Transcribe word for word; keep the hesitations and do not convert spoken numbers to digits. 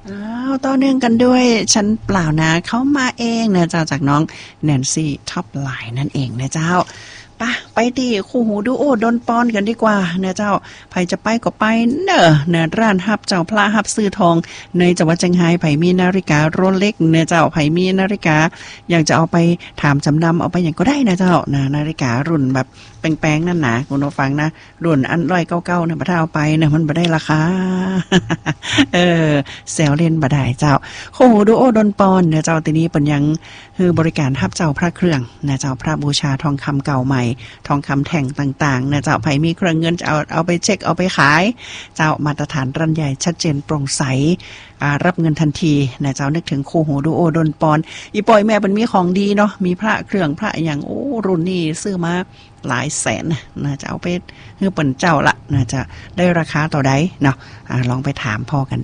อ้าวต่อเนื่องกันด้วยฉันเปล่านะเขามาเองนะเจ้าจากน้องแนนซี่ท็อปไลน์นั่นเองนะเจ้าปะไปที่คู่หูดูโอดนปอนกันดีกว่านะเจ้าไผจะไปก็ไปเนอะเนอะร้านฮับเจ้าพระฮับซื้อทองในจังหวัดเชียงรายไผมีนาฬิกาโรเล็กเนะเจ้าไผมีนาฬิกาอยากจะเอาไปถามจำนำเอาไปอย่างก็ได้นะเจ้านะนาฬิการุ่นแบบแป้งๆนั่นนะคุณผู้ฟังนะรุ่นอันร้อยเก้าเก้าเนี่ยบ่ถ้าเอาไปเนี่ยมันบ่ได้ราคา เออแซวเล่นบ่ได้เจ้าโคดูโอดนปอนเนี่ยเจ้าทีนี้เปิ้นยังคือบริการรับเจ้าพระเครื่องนะเจ้าพระบูชาทองคำเก่าใหม่ทองคำแท่งต่างๆนะเจ้าไผมีเครื่องเงินจะเอาเอาไปเช็คเอาไปขายเจ้ามาตรฐานรันใหญ่ชัดเจนโปร่งใสอ่ารับเงินทันทีนะเจ้านึกถึงคู่หูดูโอดนปอนอีปอยแม่เปิ้นมีของดีเนาะมีพระเครื่องพระอย่างโอ้รุ่นนี้ซื้อมาหลายแสนนะจะเอาไปให้เปิ้นเจ้าละนะจะได้ราคาต่อใดเนาะอ่าลองไปถามพ่อกัน